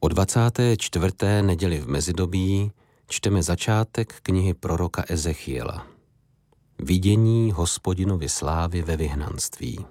O 24. neděli v mezidobí čteme začátek knihy proroka Ezechiela. Vidění Hospodinovy slávy ve vyhnanství.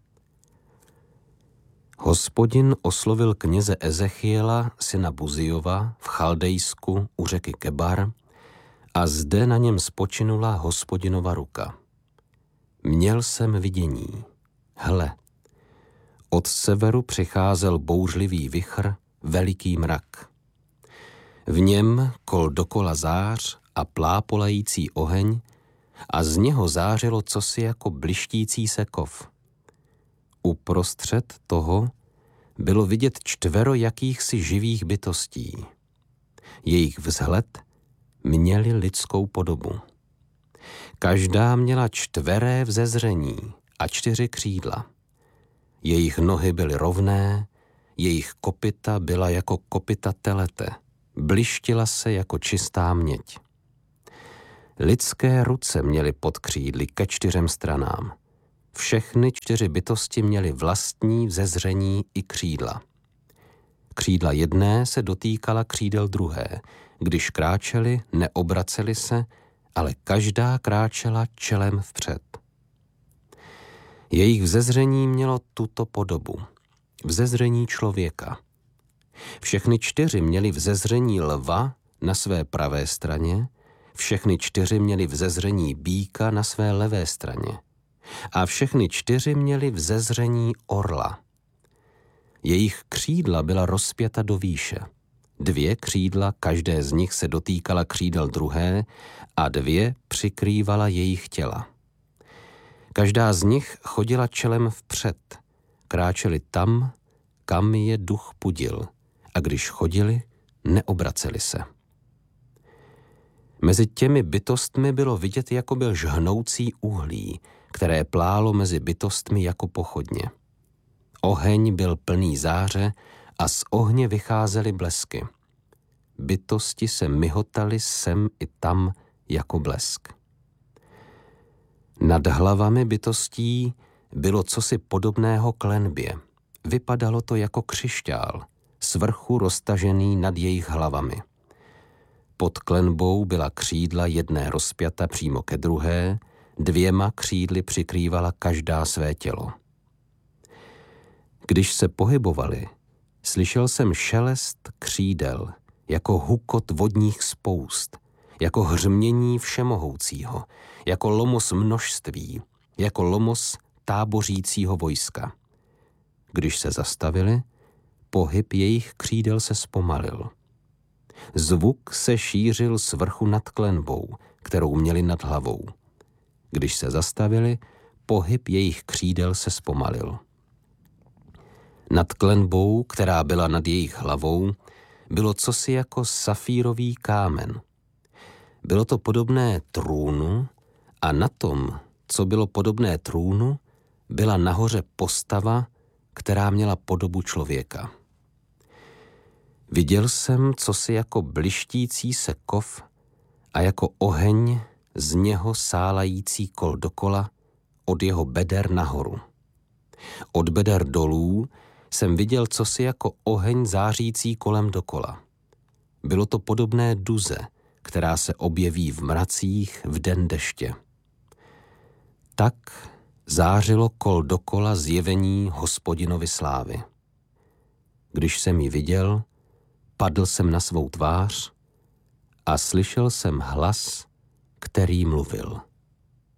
Hospodin oslovil kněze Ezechiela, syna Buzijova, v Chaldejsku u řeky Kebar, a zde na něm spočinula Hospodinova ruka. Měl jsem vidění. Hle, od severu přicházel bouřlivý vichr, veliký mrak. V něm kol dokola zář a plápolající oheň a z něho zářilo cosi jako blištící se kov. Uprostřed toho bylo vidět 4 jakýchsi živých bytostí. Jejich vzhled měli lidskou podobu. Každá měla 4 vzezření a 4 křídla. Jejich nohy byly rovné, jejich kopyta byla jako kopyta telete, blištila se jako čistá měď. Lidské ruce měly pod křídly ke 4 stranám. Všechny 4 bytosti měly vlastní vzezření i křídla. Křídla jedné se dotýkala křídel druhé. Když kráčeli, neobraceli se, ale každá kráčela čelem vpřed. Jejich vzezření mělo tuto podobu. Vzezření člověka. Všechny 4 měly vzezření lva na své pravé straně, všechny 4 měly vzezření býka na své levé straně a všechny 4 měly vzezření orla. Jejich křídla byla rozpěta do výše. 2 křídla, každé z nich se dotýkala křídel druhé a 2 přikrývala jejich těla. Každá z nich chodila čelem vpřed, kráčeli tam, kam je duch pudil, a když chodili, neobraceli se. Mezi těmi bytostmi bylo vidět jakoby žhnoucí uhlí, které plálo mezi bytostmi jako pochodně. Oheň byl plný záře a z ohně vycházely blesky. Bytosti se myhotaly sem i tam jako blesk. Nad hlavami bytostí bylo cosi podobného klenbě. Vypadalo to jako křišťál, svrchu roztažený nad jejich hlavami. Pod klenbou byla křídla jedné rozpjata přímo ke druhé, 2 křídly přikrývala každá své tělo. Když se pohybovali, slyšel jsem šelest křídel, jako hukot vodních spoust, jako hřmění všemohoucího, jako lomos množství, jako lomos tábořícího vojska. Když se zastavili, pohyb jejich křídel se zpomalil. Zvuk se šířil z vrchu nad klenbou, kterou měli nad hlavou. Když se zastavili, pohyb jejich křídel se zpomalil. Nad klenbou, která byla nad jejich hlavou, bylo cosi jako safírový kámen. Bylo to podobné trůnu a na tom, co bylo podobné trůnu, byla nahoře postava, která měla podobu člověka. Viděl jsem cosi jako blištící se kov a jako oheň z něho sálající kol dokola od jeho beder nahoru. Od beder dolů jsem viděl cosi jako oheň zářící kolem dokola. Bylo to podobné duze, která se objeví v mracích v den deště. Tak zářilo kol dokola zjevení Hospodinovy slávy. Když jsem ji viděl, padl jsem na svou tvář a slyšel jsem hlas, který mluvil.